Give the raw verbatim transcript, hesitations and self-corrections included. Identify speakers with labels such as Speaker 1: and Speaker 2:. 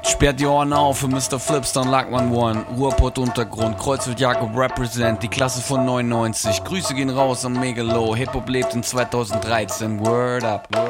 Speaker 1: Sperrt die Ohren auf für Mister Flipstone, Lackman One, Ruhrpott Untergrund, Kreuzfeld Jakob represent, die Klasse von neunundneunzig. Grüße gehen raus am Megalo, Hip-Hop lebt in zweitausenddreizehn, Word up.